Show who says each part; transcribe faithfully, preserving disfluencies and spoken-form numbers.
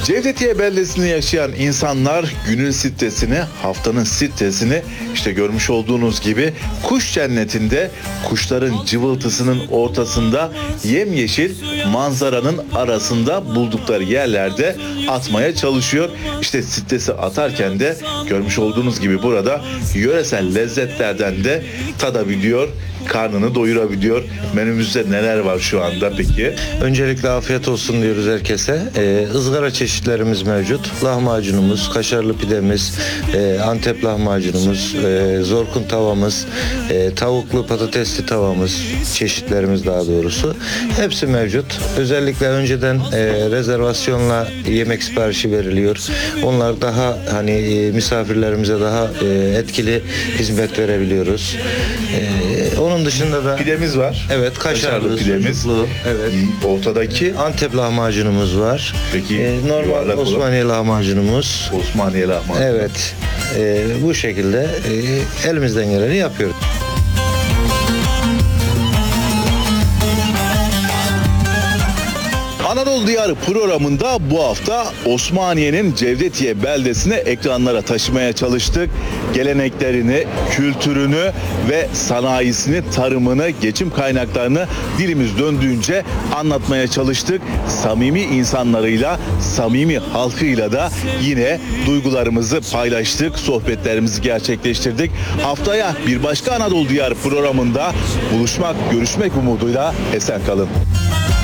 Speaker 1: Cevdetiye beldesinde yaşayan insanlar günün stresini, haftanın stresini işte görmüş olduğunuz gibi kuş cennetinde, kuşların cıvıltısının ortasında, yemyeşil manzaranın arasında buldukları yerlerde atmaya çalışıyor. İşte stresi atarken de görmüş olduğunuz gibi burada yöresel lezzetlerden de tadabiliyor, karnını doyurabiliyor. Menümüzde neler var şu anda peki?
Speaker 2: Öncelikle afiyet olsun diyoruz herkese. Ee, ızgara çeşitlerimiz mevcut. Lahmacunumuz, kaşarlı pidemiz, e, Antep lahmacunumuz, e, zorkun tavamız, e, tavuklu patatesli tavamız, çeşitlerimiz daha doğrusu. Hepsi mevcut. Özellikle önceden e, rezervasyonla yemek siparişi veriliyor. Onlar daha hani e, misafirlerimize daha e, etkili hizmet verebiliyoruz. E, onun dışında da
Speaker 1: Pidemiz var.
Speaker 2: evet, kaşarlı,
Speaker 1: Kaşarlı pidemiz.
Speaker 2: sucuklu, evet.
Speaker 1: Ortadaki
Speaker 2: Antep lahmacunumuz var.
Speaker 1: Peki,
Speaker 2: Ee, normal
Speaker 1: yuvarlak olan?
Speaker 2: Osmaniye lahmacunumuz.
Speaker 1: Osmaniye lahmacunu.
Speaker 2: Evet. Ee, bu şekilde e, elimizden geleni yapıyoruz.
Speaker 1: Anadolu Diyarı programında bu hafta Osmaniye'nin Cevdetiye beldesine ekranlara taşımaya çalıştık. Geleneklerini, kültürünü ve sanayisini, tarımını, geçim kaynaklarını dilimiz döndüğünce anlatmaya çalıştık. Samimi insanlarıyla, samimi halkıyla da yine duygularımızı paylaştık, sohbetlerimizi gerçekleştirdik. Haftaya bir başka Anadolu Diyarı programında buluşmak, görüşmek umuduyla esen kalın.